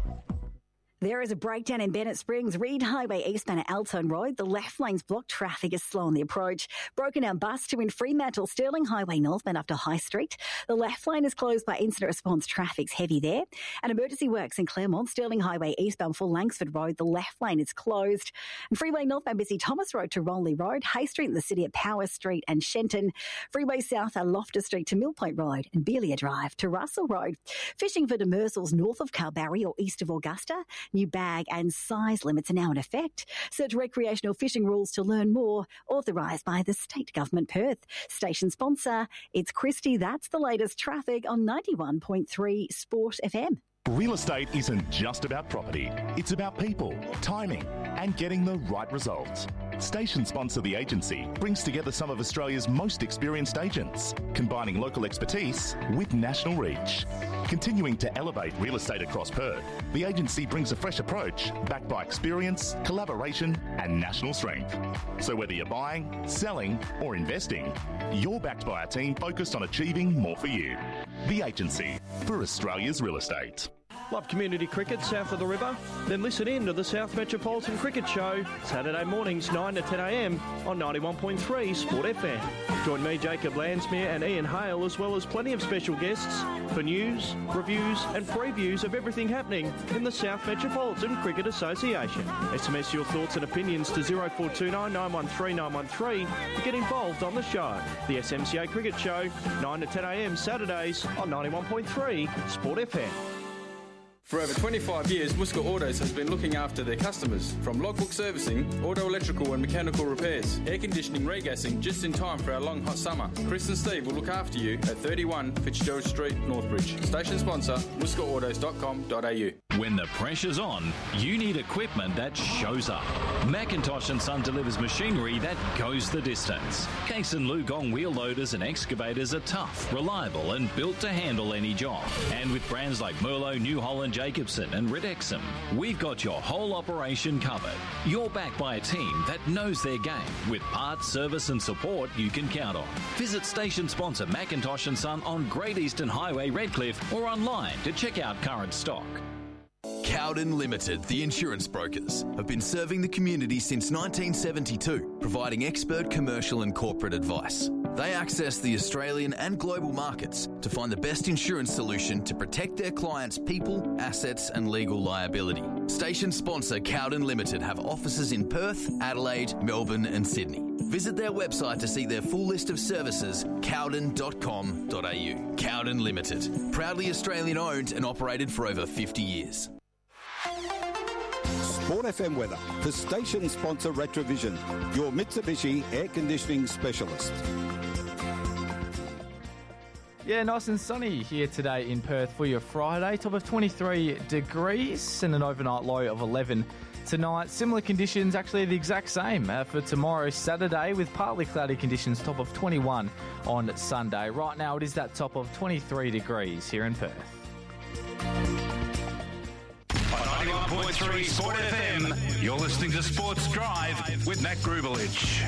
There is a breakdown in Bennett Springs, Reed Highway eastbound at Altone Road. The left lane's blocked. Traffic is slow on the approach. Broken down bus to in Fremantle, Stirling Highway northbound after High Street. The left lane is closed by incident response. Traffic's heavy there. And emergency works in Claremont, Stirling Highway eastbound for Langsford Road. The left lane is closed. And freeway northbound busy Thomas Road to Ronley Road, Hay Street in the city at Power Street and Shenton. Freeway south at Loftus Street to Mill Point Road and Belia Drive to Russell Road. Fishing for demersals north of Kalbarri or east of Augusta. New bag and size limits are now in effect. Search recreational fishing rules to learn more. Authorised by the State Government Perth. Station sponsor, it's Christie. That's the latest traffic on 91.3 Sport FM. Real estate isn't just about property. It's about people, timing, and getting the right results. Station sponsor The Agency brings together some of Australia's most experienced agents, combining local expertise with national reach. Continuing to elevate real estate across Perth, The Agency brings a fresh approach backed by experience, collaboration, and national strength. So whether you're buying, selling, or investing, you're backed by a team focused on achieving more for you. The Agency, for Australia's real estate. Love community cricket south of the river? Then listen in to the South Metropolitan Cricket Show, Saturday mornings 9 to 10 a.m. on 91.3 Sport FM. Join me, Jacob Landsmere and Ian Hale, as well as plenty of special guests for news, reviews and previews of everything happening in the South Metropolitan Cricket Association. SMS your thoughts and opinions to 0429 913 913 to get involved on the show. The SMCA Cricket Show, 9 to 10 a.m. Saturdays on 91.3 Sport FM. For over 25 years, Muska Autos has been looking after their customers. From logbook servicing, auto electrical and mechanical repairs, air conditioning, regassing, just in time for our long hot summer. Chris and Steve will look after you at 31 Fitzgerald Street, Northbridge. Station sponsor, muskaautos.com.au. When the pressure's on, you need equipment that shows up. Macintosh & Son delivers machinery that goes the distance. Case and Lugong wheel loaders and excavators are tough, reliable and built to handle any job. And with brands like Merlo, New Holland, Jacobson and Ridexum, we've got your whole operation covered. You're backed by a team that knows their game with parts, service and support you can count on. Visit station sponsor Macintosh & Son on Great Eastern Highway, Redcliffe, or online to check out current stock. Cowden Limited, the insurance brokers, have been serving the community since 1972, providing expert commercial and corporate advice. They access the Australian and global markets to find the best insurance solution to protect their clients' people, assets and legal liability. Station sponsor Cowden Limited have offices in Perth, Adelaide, Melbourne and Sydney. Visit their website to see their full list of services, cowden.com.au. Cowden Limited, proudly Australian owned and operated for over 50 years. Sport FM weather for station sponsor Retrovision, your Mitsubishi air conditioning specialist. Yeah, nice and sunny here today in Perth for your Friday. Top of 23 degrees and an overnight low of 11 tonight. Similar conditions, actually the exact same for tomorrow, Saturday, with partly cloudy conditions, top of 21 on Sunday. Right now it is that top of 23 degrees here in Perth. On 91.3 Sport FM, you're listening to Sports Drive with Matt Grubelich.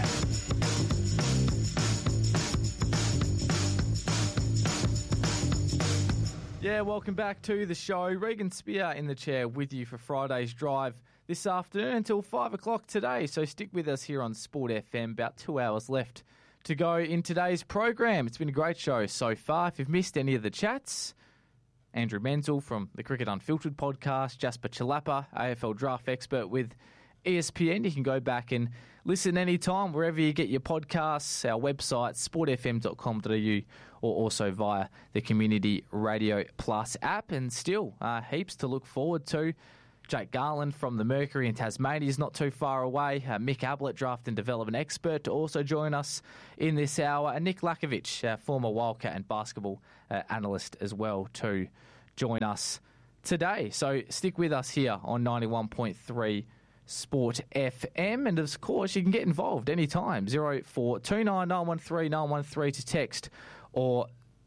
Yeah, welcome back to the show. Regan Spear in the chair with you for Friday's drive this afternoon until 5 o'clock today. So stick with us here on Sport FM. About 2 hours left to go in today's program. It's been a great show so far. If you've missed any of the chats, Andrew Menzel from the Cricket Unfiltered podcast, Jasper Chilapa, AFL draft expert with ESPN. You can go back and listen anytime, wherever you get your podcasts, our website, sportfm.com.au, or also via the Community Radio Plus app. And still, heaps to look forward to. Jake Garland from the Mercury in Tasmania is not too far away. Mick Ablett, draft and development expert, to also join us in this hour. And Nick Lakovic, former Wildcat and basketball analyst as well, to join us today. So stick with us here on 91.3 Sport FM. And of course, you can get involved anytime. 0429 913 913 to text, or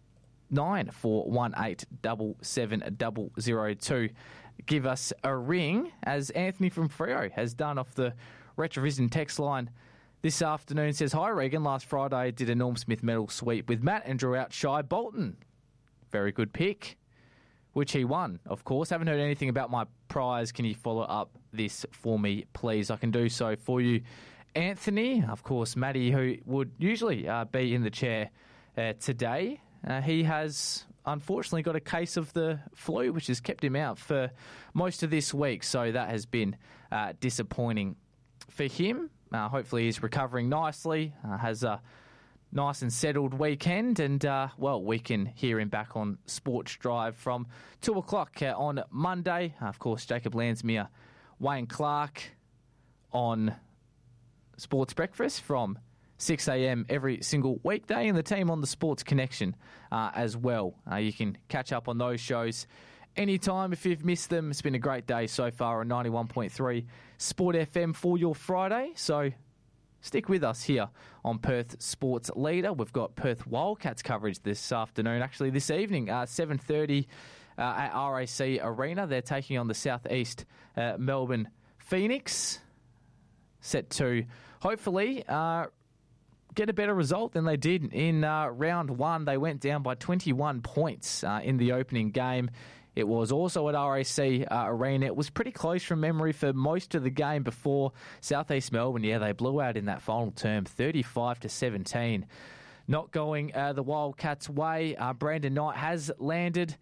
9418 77002. Give us a ring, as Anthony from Freo has done off the Retrovision text line this afternoon. Says, hi Regan, last Friday did a Norm Smith medal sweep with Matt and drew out Shai Bolton. Very good pick, which he won, of course. Haven't heard anything about my prize. Can you follow up this for me, please? I can do so for you, Anthony. Of course, Matty, who would usually be in the chair today, he has unfortunately got a case of the flu, which has kept him out for most of this week. So that has been disappointing for him. Hopefully he's recovering nicely, has a nice and settled weekend, and, we can hear him back on Sports Drive from 2 o'clock on Monday. Of course, Jacob Landsmere, Wayne Clark on Sports Breakfast from 6 a.m. every single weekday, and the team on the Sports Connection as well. You can catch up on those shows anytime if you've missed them. It's been a great day so far on 91.3 Sport FM for your Friday. So stick with us here on Perth Sports Leader. We've got Perth Wildcats coverage this afternoon, actually this evening, 7:30 at RAC Arena. They're taking on the Southeast Melbourne Phoenix, set to hopefully get a better result than they did in round one. They went down by 21 points in the opening game. It was also at RAC Arena. It was pretty close from memory for most of the game before Southeast Melbourne. They blew out in that final term, 35-17. Not going the Wildcats' way. Brandon Knight has landed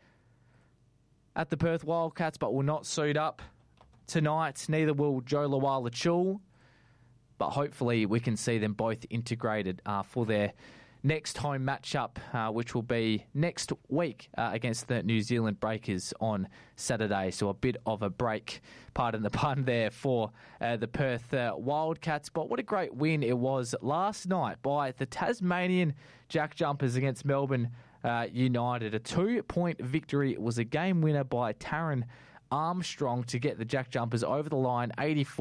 at the Perth Wildcats, but will not suit up tonight. Neither will Joe Lawala-Chul. But hopefully we can see them both integrated for their next home matchup, which will be next week against the New Zealand Breakers on Saturday. So a bit of a break, pardon the pun there, for the Perth Wildcats. But what a great win it was last night by the Tasmanian Jack Jumpers against Melbourne United. A 2-point victory. It was a game winner by Taron Armstrong to get the Jack Jumpers over the line,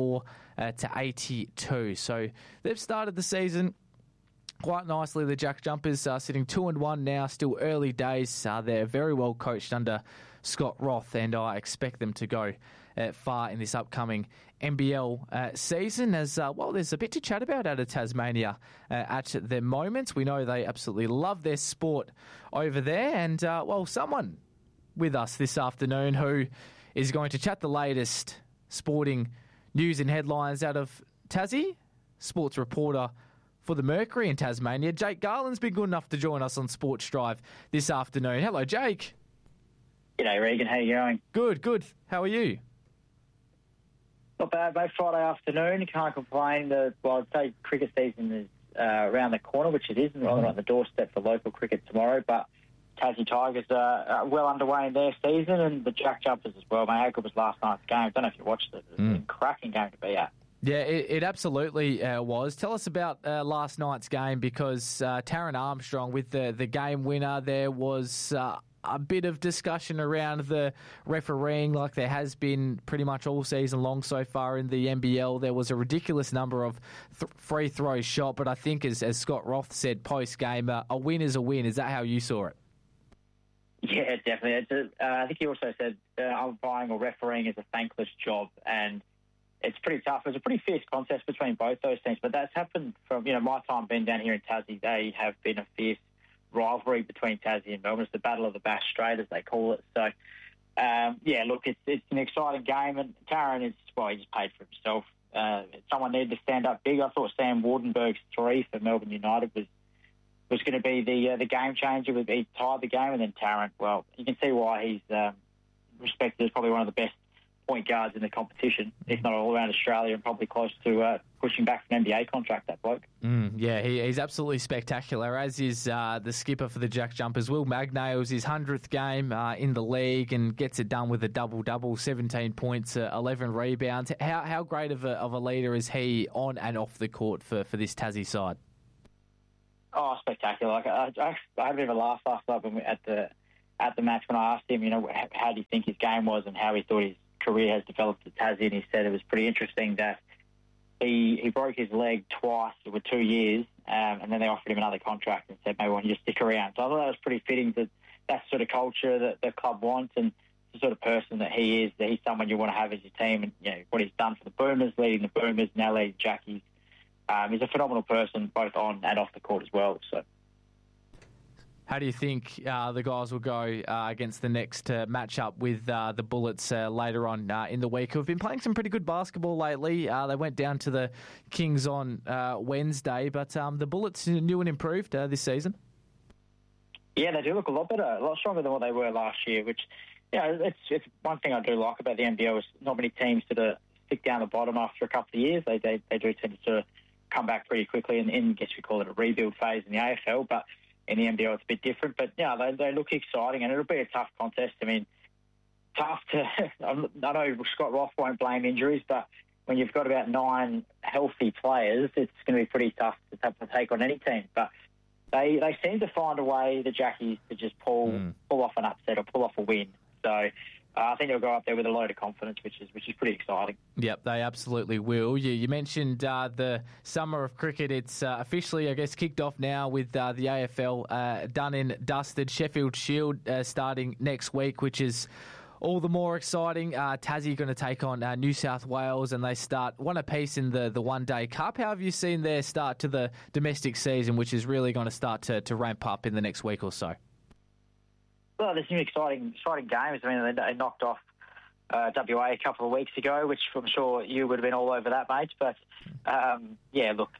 84-82. So they've started the season quite nicely. The Jack Jumpers are sitting 2-1 now, still early days. They're very well coached under Scott Roth, and I expect them to go far in this upcoming NBL season. As there's a bit to chat about out of Tasmania at the moment. We know they absolutely love their sport over there, and someone with us this afternoon who is going to chat the latest sporting news and headlines out of Tassie, sports reporter for the Mercury in Tasmania. Jake Garland's been good enough to join us on Sports Drive this afternoon. Hello, Jake. G'day, Regan. How you going? Good. How are you? Not bad, mate. Friday afternoon. You can't complain. I'd say cricket season is around the corner, which it is, and on the doorstep for local cricket tomorrow. But Tassie Tigers are well underway in their season, and the Jack Jumpers as well. Mate, how good was last night's game? I don't know if you watched it. It was a cracking game to be at. Yeah, it absolutely was. Tell us about last night's game, because Taron Armstrong with the game winner. There was a bit of discussion around the refereeing, like there has been pretty much all season long so far in the NBL. There was a ridiculous number of free throws shot, but I think as Scott Roth said post-game, a win is a win. Is that how you saw it? Yeah, definitely. I think he also said umpiring or refereeing is a thankless job, and it's pretty tough. It was a pretty fierce contest between both those teams, but that's happened from my time being down here in Tassie. They have been a fierce rivalry between Tassie and Melbourne. It's the Battle of the Bass Strait, as they call it. So, look, it's an exciting game, and Tarrant he just paid for himself. Someone needed to stand up big. I thought Sam Wardenberg's 3 for Melbourne United was going to be the game changer. He tied the game, and then Tarrant, well, you can see why he's respected as probably one of the best point guards in the competition, if not all around Australia, and probably close to pushing back for an NBA contract, that bloke. He's absolutely spectacular, as is the skipper for the Jack Jumpers, Will Magnails, his 100th game in the league, and gets it done with a double-double, 17 points, 11 rebounds. How great of a leader is he on and off the court for this Tassie side? Oh, spectacular! Like I had a bit of a laugh last night at the match when I asked him, how do you think his game was and how he thought his career has developed at Tassie, and he said it was pretty interesting that he broke his leg twice over 2 years, and then they offered him another contract and said, maybe why don't you stick around? So I thought that was pretty fitting, that that's the sort of culture that the club wants, and the sort of person that he is, that he's someone you want to have as your team, and what he's done for the Boomers, leading the Boomers, now leading Jackies. He's a phenomenal person, both on and off the court as well. So, how do you think the guys will go against the next matchup with the Bullets later on in the week, who have been playing some pretty good basketball lately? They went down to the Kings on Wednesday, but the Bullets new and improved this season. Yeah, they do look a lot better, a lot stronger than what they were last year, which, it's one thing I do like about the NBL is not many teams sort of stick down the bottom after a couple of years. They do tend to sort of come back pretty quickly, and I guess we call it a rebuild phase in the AFL, but in the NBL it's a bit different. But they look exciting, and it'll be a tough contest. I mean, tough to. I know Scott Roth won't blame injuries, but when you've got about 9 healthy players, it's going to be pretty tough to take on any team. But they seem to find a way, the Jackies, to just pull off an upset or pull off a win. So I think they'll go up there with a load of confidence, which is pretty exciting. Yep, they absolutely will. You mentioned the summer of cricket. It's officially, I guess, kicked off now with the AFL done and dusted. Sheffield Shield starting next week, which is all the more exciting. Tassie going to take on New South Wales, and they start one apiece in the One-Day Cup. How have you seen their start to the domestic season, which is really going to start to ramp up in the next week or so? Well, there's some exciting games. I mean, they knocked off WA a couple of weeks ago, which I'm sure you would have been all over that, mate. But look,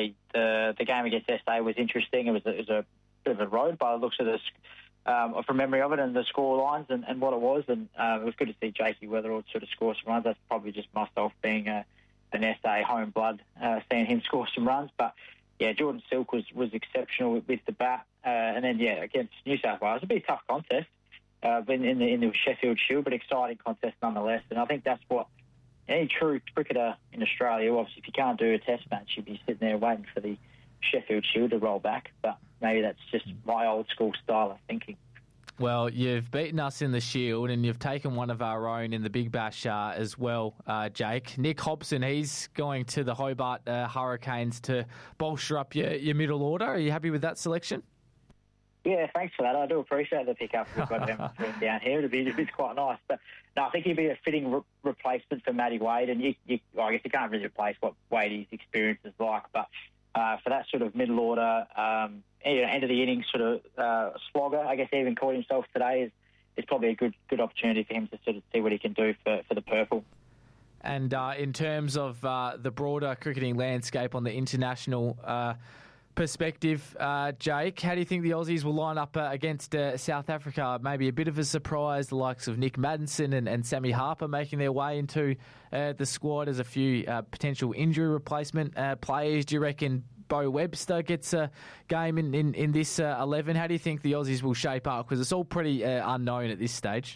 the game against SA was interesting. It was a bit of a road by the looks of this, from memory of it, and the score lines and what it was. And it was good to see Jakey Weatherall sort of score some runs. That's probably just myself being an SA home blood, seeing him score some runs. But yeah, Jordan Silk was exceptional with the bat. And then, against New South Wales, it'll be a tough contest in the Sheffield Shield, but exciting contest nonetheless. And I think that's what any true cricketer in Australia, obviously, if you can't do a test match, you'd be sitting there waiting for the Sheffield Shield to roll back. But maybe that's just my old school style of thinking. Well, you've beaten us in the Shield, and you've taken one of our own in the Big Bash as well, Jake. Nick Hobson, he's going to the Hobart Hurricanes to bolster up your middle order. Are you happy with that selection? Yeah, thanks for that. I do appreciate the pickup we've got him down here. It's quite nice. But no, I think he'd be a fitting replacement for Matty Wade. And I guess you can't really replace what Wade's experience is like. But for that sort of middle order, end of the innings sort of slogger, I guess he even called himself today, is probably a good opportunity for him to sort of see what he can do for the purple. And in terms of the broader cricketing landscape on the international perspective, Jake, how do you think the Aussies will line up against South Africa? Maybe a bit of a surprise, the likes of Nick Maddinson and Sammy Harper making their way into the squad. There's a few potential injury replacement players. Do you reckon Bo Webster gets a game in this 11? How do you think the Aussies will shape up? Because it's all pretty unknown at this stage.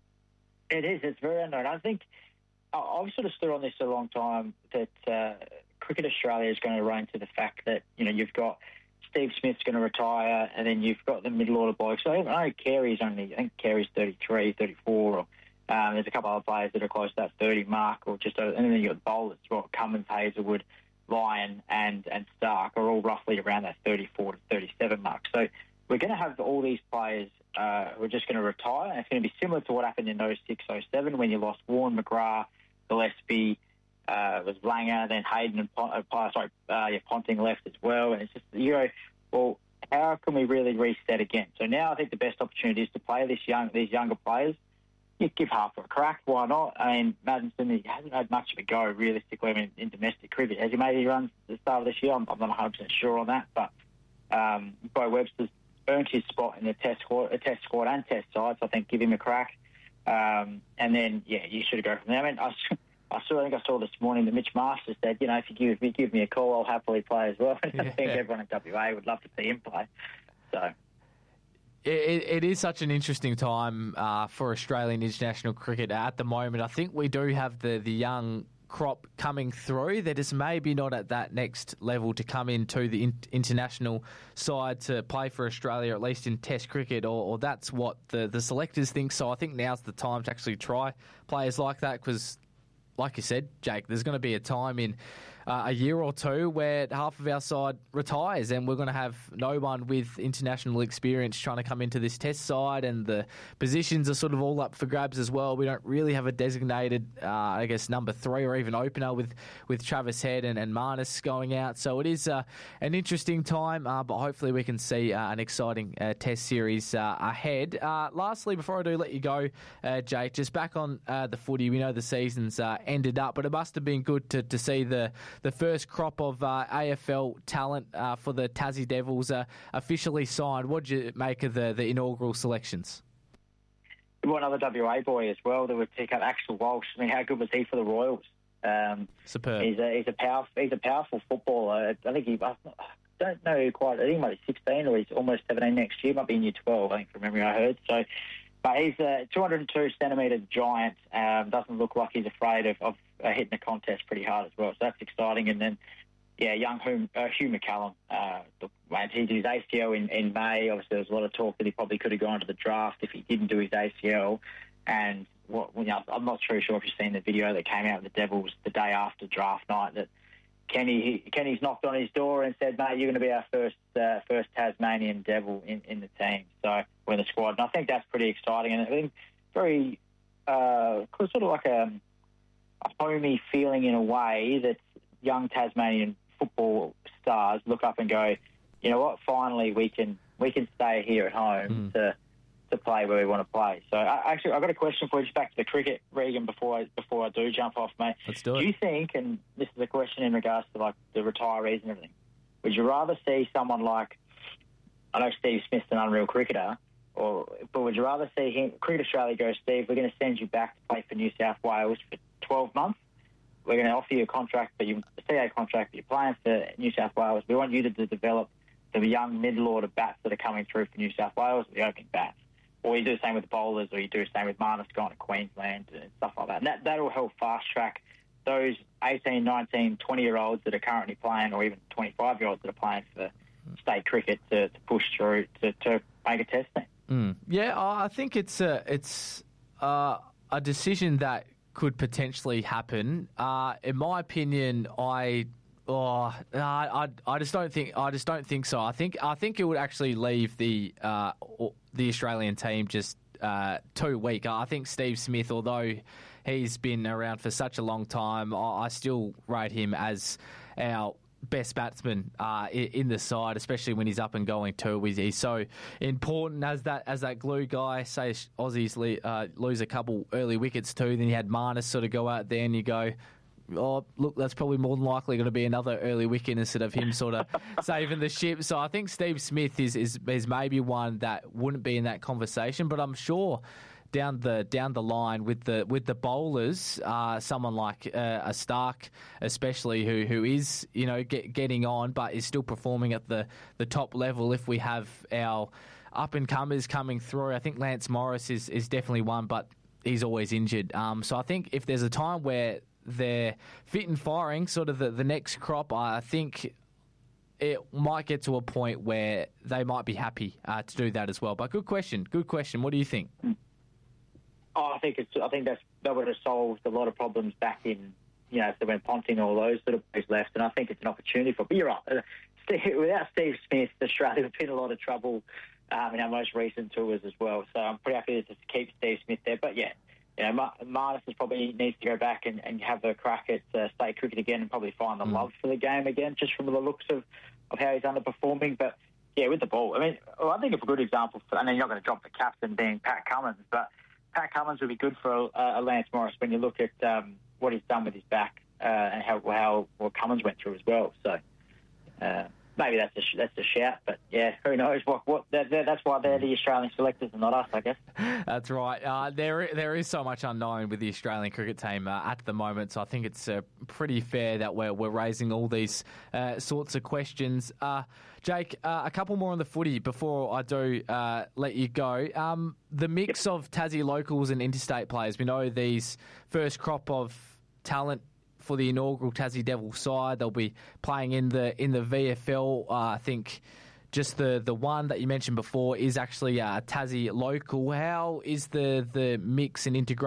It is. It's very unknown. I think I've sort of stood on this a long time that Cricket Australia is going to run into the fact that, you've got Steve Smith's going to retire, and then you've got the middle order blokes. So I know Carey's 33, 34. Or, there's a couple other players that are close to that 30 mark, or just over, and then you've got the bowlers, Cummins, Hazelwood, Lyon, and Stark are all roughly around that 34 to 37 mark. So we're going to have all these players who are just going to retire, and it's going to be similar to what happened in 06-07 when you lost Warren, McGrath, Gillespie. It was Langer, then Hayden and Ponting left as well. And it's just, how can we really reset again? So now I think the best opportunity is to play these younger players. You give Harper a crack, why not? I mean, Madison, he hasn't had much of a go, realistically, in domestic cricket. Has he made any runs at the start of this year? I'm not 100% sure on that, but Bo Webster's earned his spot in the test squad and test sides. I think give him a crack. And then, you should go from there. I mean, I think I saw this morning that Mitch Masters said, if you give me a call, I'll happily play as well. I think everyone in WA would love to see him play. So It is such an interesting time for Australian international cricket at the moment. I think we do have the young crop coming through. They're just maybe not at that next level to come into the international side to play for Australia, at least in Test cricket, or that's what the selectors think. So I think now's the time to actually try players like that because, like you said, Jake, there's going to be a time in a year or two where half of our side retires and we're going to have no one with international experience trying to come into this test side, and the positions are sort of all up for grabs as well. We don't really have a designated, number 3 or even opener with Travis Head and Marnus going out. So it is an interesting time, but hopefully we can see an exciting test series ahead. Lastly, before I do let you go, Jake, just back on the footy, we know the season's ended up, but it must have been good to see the first crop of AFL talent for the Tassie Devils officially signed. What did you make of the inaugural selections? One other WA boy as well that would pick up Axel Walsh. I mean, how good was he for the Royals? Superb. He's a powerful footballer. I think I don't know quite. I think he might be 16 or he's almost 17 next year. Might be in year 12. I think from memory I heard. So, but he's a 202 centimetre giant. Doesn't look like he's afraid of hitting the contest pretty hard as well. So that's exciting. And then, young Hugh McCallum. He did his ACL in May. Obviously, there was a lot of talk that he probably could have gone to the draft if he didn't do his ACL. And I'm not sure if you've seen the video that came out of the Devils the day after draft night that Kenny's knocked on his door and said, "Mate, you're going to be our first Tasmanian Devil in the team." So we're in the squad, and I think that's pretty exciting. And I think very sort of like a homey feeling in a way that young Tasmanian football stars look up and go, "You know what? Finally, we can stay here at home to play where we want to play." So I've got a question for you, just back to the cricket, Regan, before I do jump off, mate. Let's do it. Do you think, and this is a question in regards to like the retirees and everything, would you rather see someone like, I know Steve Smith's an unreal cricketer, but would you rather see him, Cricket Australia go, "Steve, we're going to send you back to play for New South Wales for 12 months. We're going to offer you a contract, a CA contract, but you're playing for New South Wales. We want you to develop the young middle-order bats that are coming through for New South Wales, the opening bats." Or you do the same with the bowlers, or you do the same with Marnus going to Queensland and stuff like that. And that will help fast-track those 18, 19, 20-year-olds that are currently playing, or even 25-year-olds that are playing for state cricket to push through to make a test team. Yeah, I think it's a decision that could potentially happen. In my opinion, I just don't think so. I think it would actually leave the Australian team just too weak. I think Steve Smith, although he's been around for such a long time, I still rate him as our best batsman in the side, especially when he's up and going too. He's so important as that glue guy. Say Aussies lose a couple early wickets too, then you had Marnus sort of go out there and you go, "Oh, look, that's probably more than likely going to be another early wicket instead of him sort of saving the ship." So I think Steve Smith is maybe one that wouldn't be in that conversation, but I'm sure down the line with the bowlers, someone like a Stark, especially who is getting on, but is still performing at the top level. If we have our up and comers coming through, I think Lance Morris is definitely one, but he's always injured. So I think if there's a time where they're fit and firing, sort of the next crop, I think it might get to a point where they might be happy to do that as well. But good question. What do you think? I think that would have solved a lot of problems back in, so when Ponting, all those sort of players left, and I think it's an opportunity for. But you're right. Without Steve Smith, Australia would be in a lot of trouble in our most recent tours as well. So I'm pretty happy to keep Steve Smith there. But Marnus probably needs to go back and have a crack at state cricket again and probably find the love for the game again, just from the looks of how he's underperforming. But with the ball. I mean, I think a good example, and then you're not going to drop the captain being Pat Cummins, but Pat Cummins would be good for a Lance Morris when you look at what he's done with his back and how Cummins went through as well. So maybe that's a shout, but yeah, who knows? That's why they're the Australian selectors and not us, I guess. That's right. There is so much unknown with the Australian cricket team at the moment, so I think it's pretty fair that we're raising all these sorts of questions. Jake, a couple more on the footy before I do let you go. The mix of Tassie locals and interstate players. We know these first crop of talent for the inaugural Tassie Devils side. They'll be playing in the VFL. I think just the one that you mentioned before is actually a Tassie local. How is the mix and integration